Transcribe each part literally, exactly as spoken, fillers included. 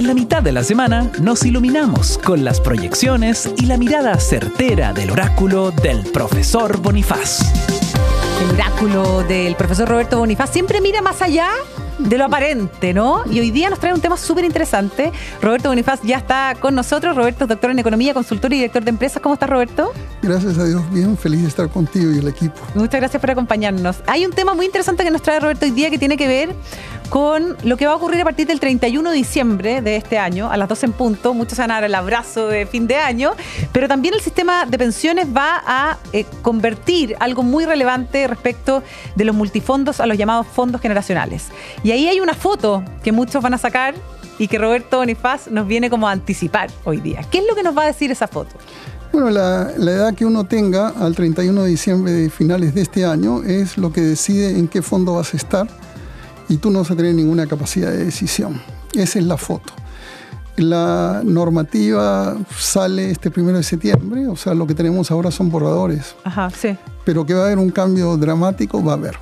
En la mitad de la semana nos iluminamos con las proyecciones y la mirada certera del oráculo del profesor Bonifaz. El oráculo del profesor Roberto Bonifaz siempre mira más allá de lo aparente, ¿no? Y hoy día nos trae un tema súper interesante. Roberto Bonifaz ya está con nosotros. Roberto es doctor en Economía, consultor y director de empresas. ¿Cómo estás, Roberto? Gracias a Dios, bien, feliz de estar contigo y el equipo. Muchas gracias por acompañarnos. Hay un tema muy interesante que nos trae Roberto hoy día que tiene que ver con lo que va a ocurrir a partir del treinta y uno de diciembre de este año, a las doce en punto. Muchos se van a dar el abrazo de fin de año, pero también el sistema de pensiones va a eh, convertir algo muy relevante respecto de los multifondos a los llamados fondos generacionales. Y ahí hay una foto que muchos van a sacar y que Roberto Bonifaz nos viene como a anticipar hoy día. ¿Qué es lo que nos va a decir esa foto? Bueno, la, la edad que uno tenga al treinta y uno de diciembre de finales de este año es lo que decide en qué fondo vas a estar y tú no vas a tener ninguna capacidad de decisión. Esa es la foto. La normativa sale este primero de septiembre, o sea, lo que tenemos ahora son borradores. Ajá, sí. Pero que va a haber un cambio dramático, va a haber.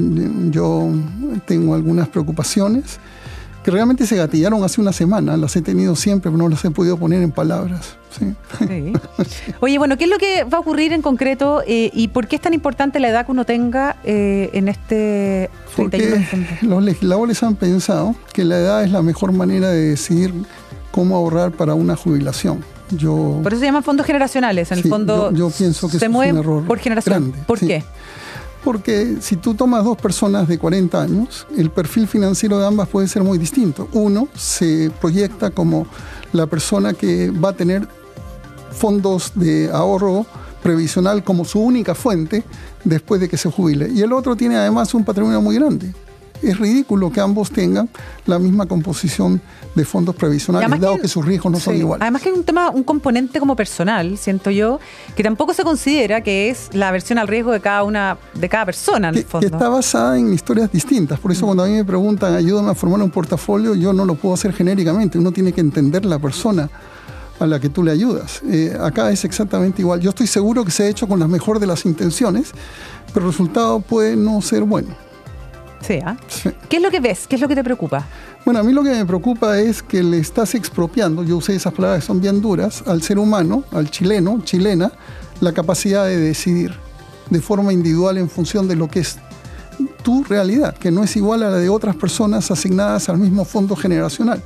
Yo tengo algunas preocupaciones que realmente se gatillaron hace una semana, las he tenido siempre, pero no las he podido poner en palabras. Sí. Sí. Oye, bueno, ¿qué es lo que va a ocurrir en concreto eh, y por qué es tan importante la edad que uno tenga eh, en este treinta y uno de diciembre? Los legisladores han pensado que la edad es la mejor manera de decidir cómo ahorrar para una jubilación. Yo, por eso se llaman fondos generacionales, en sí, el fondo yo, yo pienso que se es mueven un error por generación. grande. ¿Por sí. qué? Porque si tú tomas dos personas de cuarenta años, el perfil financiero de ambas puede ser muy distinto. Uno se proyecta como la persona que va a tener fondos de ahorro previsional como su única fuente después de que se jubile. Y el otro tiene además un patrimonio muy grande. Es ridículo que ambos tengan la misma composición de fondos previsionales, dado que, que sus riesgos no sí. son iguales. Además que hay un tema, un componente como personal, siento yo, que tampoco se considera que es la aversión al riesgo de cada una, de cada persona, en que, el fondo. Que está basada en historias distintas. Por eso mm. cuando a mí me preguntan, ayúdame a formar un portafolio, yo no lo puedo hacer genéricamente. Uno tiene que entender la persona a la que tú le ayudas. Eh, acá es exactamente igual. Yo estoy seguro que se ha hecho con la mejor de las intenciones, pero el resultado puede no ser bueno. Sí, ¿eh? Sí. ¿Qué es lo que ves? ¿Qué es lo que te preocupa? Bueno, a mí lo que me preocupa es que le estás expropiando, yo usé esas palabras que son bien duras, al ser humano, al chileno, chilena, la capacidad de decidir de forma individual en función de lo que es tu realidad, que no es igual a la de otras personas asignadas al mismo fondo generacional.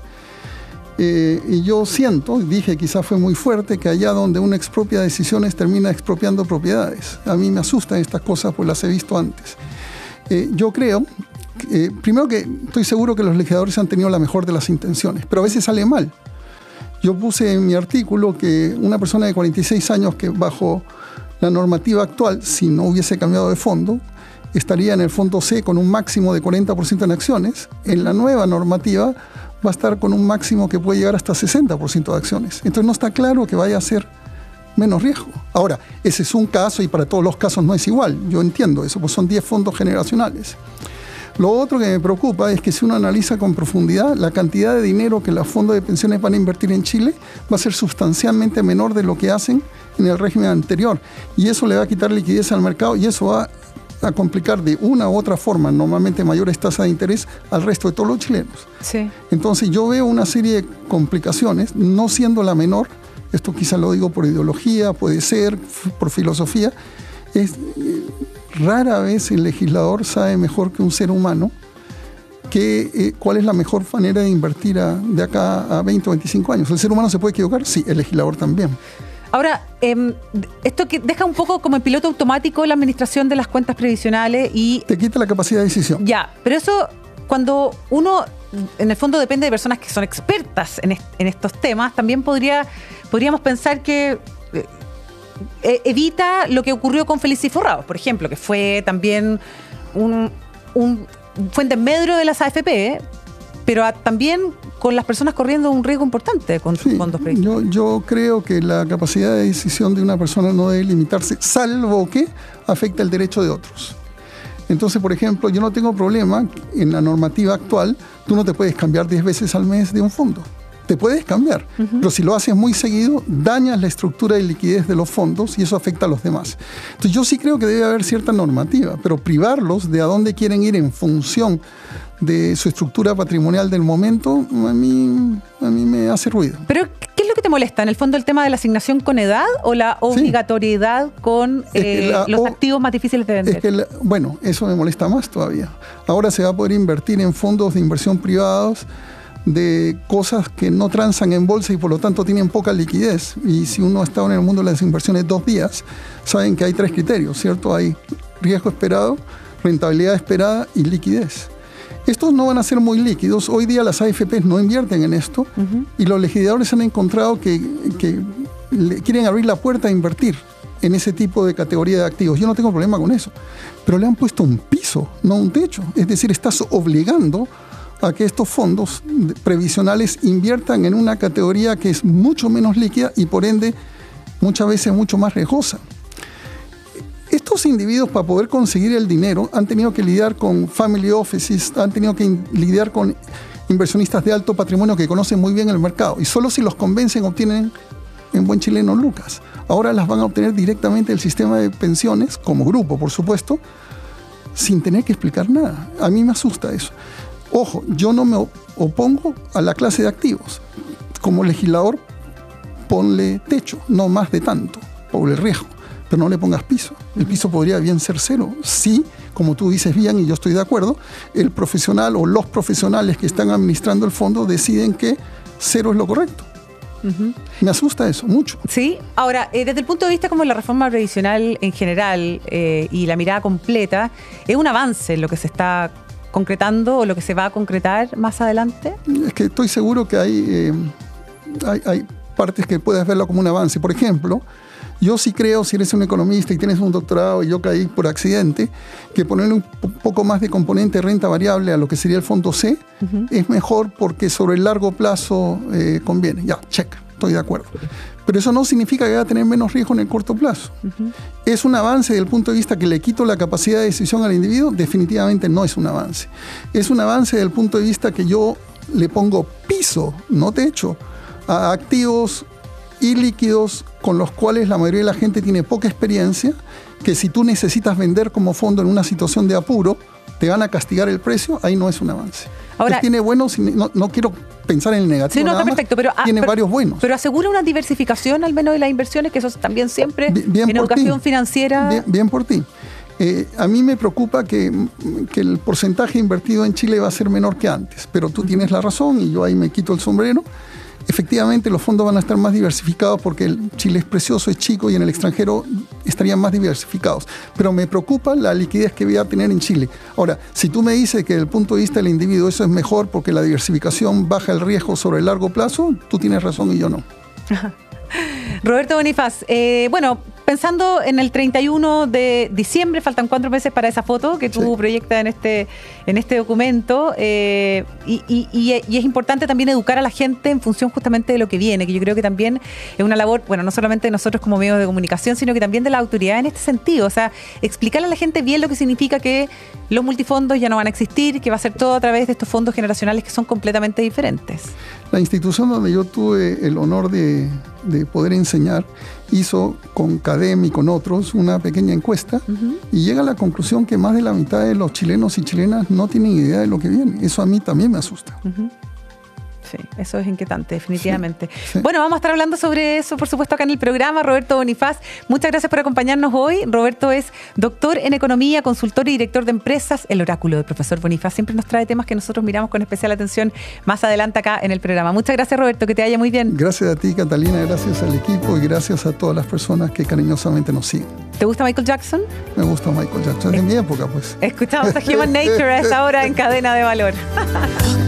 Eh, y yo siento, dije quizás fue muy fuerte, que allá donde uno expropia decisiones termina expropiando propiedades. A mí me asustan estas cosas, pues las he visto antes. Eh, yo creo, eh, primero que estoy seguro que los legisladores han tenido la mejor de las intenciones, pero a veces sale mal. Yo puse en mi artículo que una persona de cuarenta y seis años que bajo la normativa actual, si no hubiese cambiado de fondo, estaría en el fondo C con un máximo de cuarenta por ciento en acciones. En la nueva normativa va a estar con un máximo que puede llegar hasta sesenta por ciento de acciones. Entonces no está claro que vaya a ser menos riesgo. Ahora, ese es un caso y para todos los casos no es igual. Yo entiendo eso, pues son diez fondos generacionales. Lo otro que me preocupa es que si uno analiza con profundidad, la cantidad de dinero que los fondos de pensiones van a invertir en Chile va a ser sustancialmente menor de lo que hacen en el régimen anterior. Y eso le va a quitar liquidez al mercado y eso va a complicar de una u otra forma, normalmente mayores tasas de interés, al resto de todos los chilenos. Sí. Entonces yo veo una serie de complicaciones, no siendo la menor. Esto quizá lo digo por ideología, puede ser, por filosofía. Es, eh, rara vez el legislador sabe mejor que un ser humano que, eh, cuál es la mejor manera de invertir a, de acá a veinte o veinticinco años. ¿El ser humano se puede equivocar? Sí, el legislador también. Ahora, eh, esto que deja un poco como en piloto automático la administración de las cuentas previsionales y... Te quita la capacidad de decisión. Ya, pero eso cuando uno, en el fondo depende de personas que son expertas en, est en estos temas, también podría... Podríamos pensar que eh, evita lo que ocurrió con Feliz y Forrados, por ejemplo, que fue también un, un fuente medio de las A F P, ¿eh? pero a, también con las personas corriendo un riesgo importante con sus sí, fondos previsionales. Yo, yo creo que la capacidad de decisión de una persona no debe limitarse, salvo que afecte el derecho de otros. Entonces, por ejemplo, yo no tengo problema, en la normativa actual, tú no te puedes cambiar diez veces al mes de un fondo. Te puedes cambiar, uh-huh. pero si lo haces muy seguido, dañas la estructura de liquidez de los fondos y eso afecta a los demás. Entonces yo sí creo que debe haber cierta normativa, pero privarlos de a dónde quieren ir en función de su estructura patrimonial del momento, a mí, a mí me hace ruido. Pero, ¿qué es lo que te molesta? ¿En el fondo el tema de la asignación con edad o la obligatoriedad sí. con eh, la, los o, activos más difíciles de vender? Es que la, bueno, eso me molesta más todavía. Ahora se va a poder invertir en fondos de inversión privados de cosas que no transan en bolsa y por lo tanto tienen poca liquidez. Y si uno ha estado en el mundo de las inversiones dos días, saben que hay tres criterios, ¿cierto? Hay riesgo esperado, rentabilidad esperada y liquidez. Estos no van a ser muy líquidos. Hoy día las A F Pes no invierten en esto uh-huh. y los legisladores han encontrado que, que le quieren abrir la puerta a invertir en ese tipo de categoría de activos. Yo no tengo problema con eso, pero le han puesto un piso, no un techo. Es decir, estás obligando a que estos fondos previsionales inviertan en una categoría que es mucho menos líquida y por ende muchas veces mucho más riesgosa. Estos individuos, para poder conseguir el dinero, han tenido que lidiar con family offices, han tenido que in- lidiar con inversionistas de alto patrimonio que conocen muy bien el mercado. Y solo si los convencen obtienen, en buen chileno, lucas. Ahora las van a obtener directamente del sistema de pensiones, como grupo, por supuesto, sin tener que explicar nada. A mí me asusta eso. Ojo, yo no me opongo a la clase de activos. Como legislador, ponle techo, no más de tanto, por el riesgo. Pero no le pongas piso. El piso podría bien ser cero. Sí, como tú dices bien, y yo estoy de acuerdo, el profesional o los profesionales que están administrando el fondo deciden que cero es lo correcto. Uh-huh. Me asusta eso, mucho. Sí, ahora, eh, desde el punto de vista como la reforma previsional en general eh, y la mirada completa, ¿es un avance en lo que se está concretando o lo que se va a concretar más adelante? Es que estoy seguro que hay, eh, hay, hay partes que puedes verlo como un avance. Por ejemplo, yo sí creo, si eres un economista y tienes un doctorado y yo caí por accidente, que ponerle un po- poco más de componente de renta variable a lo que sería el fondo C uh-huh. es mejor porque sobre el largo plazo eh, conviene. Ya, check, estoy de acuerdo. Pero eso no significa que va a tener menos riesgo en el corto plazo. Uh-huh. ¿Es un avance desde el punto de vista que le quito la capacidad de decisión al individuo? Definitivamente no es un avance. Es un avance desde el punto de vista que yo le pongo piso, no techo, a activos y líquidos con los cuales la mayoría de la gente tiene poca experiencia, que si tú necesitas vender como fondo en una situación de apuro, te van a castigar el precio, ahí no es un avance. Ahora, Entonces, tiene buenos, no, no quiero pensar en el negativo, sí, no, nada está perfecto, pero, más, tiene pero, varios buenos. Pero asegura una diversificación al menos de las inversiones, que eso también siempre bien, bien en educación ti. financiera. Bien, bien por ti. Eh, a mí me preocupa que, que el porcentaje invertido en Chile va a ser menor que antes, pero tú tienes la razón y yo ahí me quito el sombrero. Efectivamente, los fondos van a estar más diversificados porque el Chile es precioso, es chico y en el extranjero estarían más diversificados. Pero me preocupa la liquidez que voy a tener en Chile. Ahora, si tú me dices que desde el punto de vista del individuo eso es mejor porque la diversificación baja el riesgo sobre el largo plazo, tú tienes razón y yo no. Roberto Bonifaz, eh, bueno, pensando en el treinta y uno de diciembre, faltan cuatro meses para esa foto que tú sí. proyectas en este, en este documento, eh, y, y, y es importante también educar a la gente en función justamente de lo que viene, que yo creo que también es una labor, bueno, no solamente de nosotros como medios de comunicación, sino que también de la autoridad en este sentido, o sea, explicarle a la gente bien lo que significa que los multifondos ya no van a existir, que va a ser todo a través de estos fondos generacionales que son completamente diferentes. La institución donde yo tuve el honor de, de poder enseñar hizo con CADEM y con otros una pequeña encuesta uh-huh. y llega a la conclusión que más de la mitad de los chilenos y chilenas no tienen idea de lo que viene. Eso a mí también me asusta. Uh-huh. Sí, eso es inquietante, definitivamente. Sí, sí. Bueno, vamos a estar hablando sobre eso, por supuesto, acá en el programa. Roberto Bonifaz, muchas gracias por acompañarnos hoy. Roberto es doctor en Economía, consultor y director de empresas. El oráculo del profesor Bonifaz siempre nos trae temas que nosotros miramos con especial atención más adelante acá en el programa. Muchas gracias, Roberto, que te vaya muy bien. Gracias a ti, Catalina, gracias al equipo y gracias a todas las personas que cariñosamente nos siguen. ¿Te gusta Michael Jackson? Me gusta Michael Jackson, es de mi época, pues. Escuchamos a Human Nature a esta hora en Cadena de Valor.